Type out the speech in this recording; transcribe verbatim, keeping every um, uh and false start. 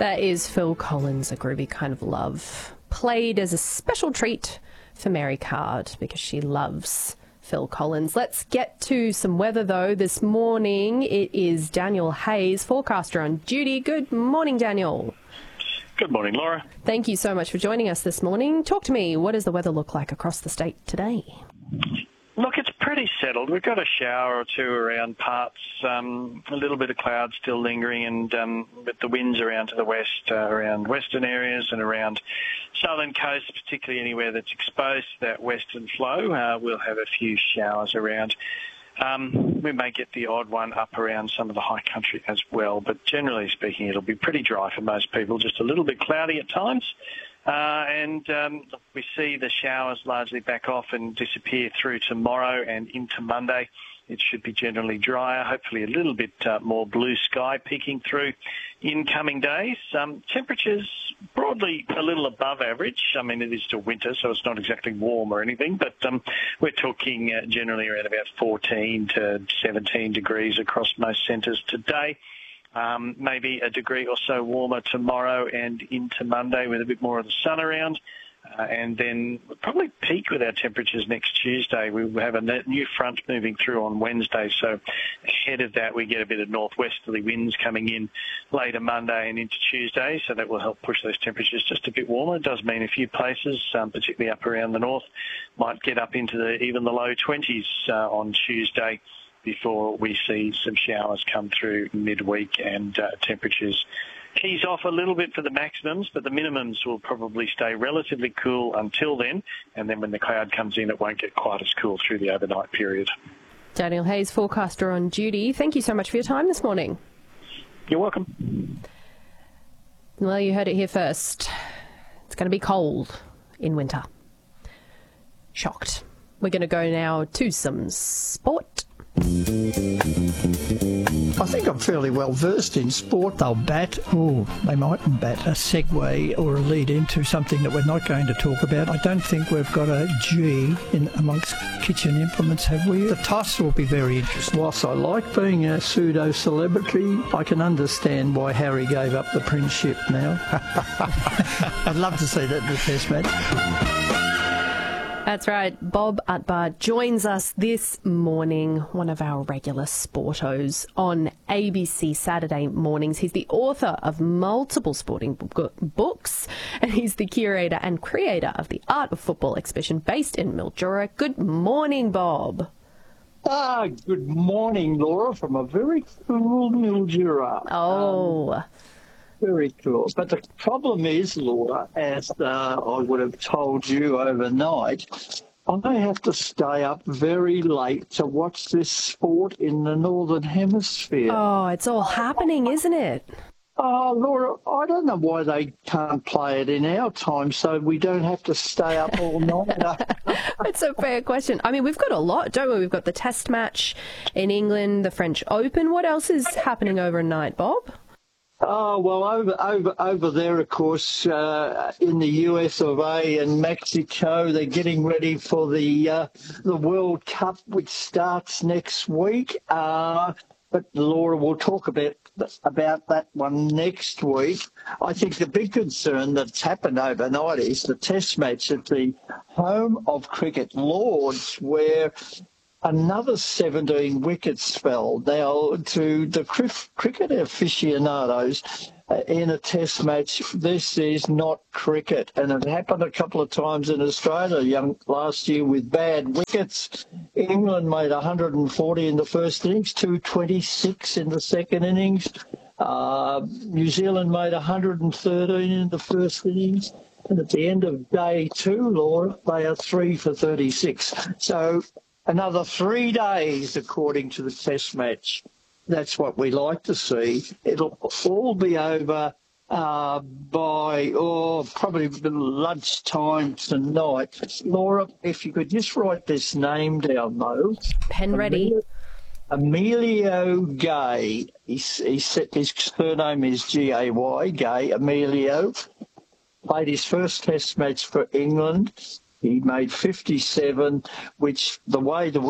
That is Phil Collins, A Groovy Kind of Love, played as a special treat for Mary Card because she loves Phil Collins. Let's get to some weather, though. This morning, it is Daniel Hayes, forecaster on duty. Good morning, Daniel. Good morning, Laura. Thank you so much for joining us this morning. Talk to me. What does the weather look like across the state today? Look, it's pretty settled. We've got a shower or two around parts, um, a little bit of cloud still lingering, and um, with the winds around to the west, uh, around western areas and around southern coast, particularly anywhere that's exposed to that western flow, uh, we'll have a few showers around. Um, we may get the odd one up around some of the high country as well, but generally speaking, it'll be pretty dry for most people, just a little bit cloudy at times. Uh, and um, we see the showers largely back off and disappear through tomorrow and into Monday. It should be generally drier, hopefully a little bit uh, more blue sky peeking through in coming days. Um, temperatures broadly a little above average. I mean, it is still winter, so it's not exactly warm or anything, but um, we're talking uh, generally around about fourteen to seventeen degrees across most centres today. Um, maybe a degree or so warmer tomorrow and into Monday with a bit more of the sun around. Uh, and then we'll probably peak with our temperatures next Tuesday. We will have a new front moving through on Wednesday. So ahead of that, we get a bit of northwesterly winds coming in later Monday and into Tuesday. So that will help push those temperatures just a bit warmer. It does mean a few places, um, particularly up around the north, might get up into the, even the low twenties uh, on Tuesday, before we see some showers come through midweek and uh, temperatures ease off a little bit for the maximums, but the minimums will probably stay relatively cool until then, and then when the cloud comes in, it won't get quite as cool through the overnight period. Daniel Hayes, forecaster on duty. Thank you so much for your time this morning. You're welcome. Well, you heard it here first. It's going to be cold in winter. Shocked. We're going to go now to some sport. I think I'm fairly well versed in sport. They'll bat, oh, they mightn't bat, a segue or a lead into something that we're not going to talk about. I don't think we've got a G in amongst kitchen implements, have we? The toss will be very interesting. Whilst I like being a pseudo-celebrity, I can understand why Harry gave up the princeship now. I'd love to see that in the test match. That's right. Bob Atbar joins us this morning, one of our regular sportos on A B C Saturday mornings. He's the author of multiple sporting books, and he's the curator and creator of the Art of Football exhibition based in Mildura. Good morning, Bob. Ah, good morning, Laura, from a very cool Mildura. Oh. Um, Very cool. But the problem is, Laura, as uh, I would have told you overnight, I have to stay up very late to watch this sport in the Northern Hemisphere. Oh, it's all happening, isn't it? Oh, Laura, I don't know why they can't play it in our time so we don't have to stay up all night. It's a fair question. I mean, we've got a lot, don't we? We've got the Test match in England, the French Open. What else is happening overnight, Bob? Oh, well, over over over there, of course, uh, in the U S of A and Mexico, they're getting ready for the uh, the World Cup, which starts next week. Uh, but Laura, we'll talk about about that one next week. I think the big concern that's happened overnight is the Test match at the home of Cricket Lords, where another seventeen wickets fell. Now, to the cricket aficionados uh, in a test match, this is not cricket. And it happened a couple of times in Australia young, last year with bad wickets. England made one hundred forty in the first innings, two twenty-six in the second innings. Uh, New Zealand made one hundred thirteen in the first innings. And at the end of day two, Laura, they are three for thirty-six. So another three days, according to the test match. That's what we like to see. It'll all be over uh, by, oh, probably lunchtime tonight. Laura, if you could just write this name down, though. Pen ready. Emilio Gay. He's, he's, his surname is G A Y, Gay, Emilio. Played his first test match for England. He made fifty-seven, which the way the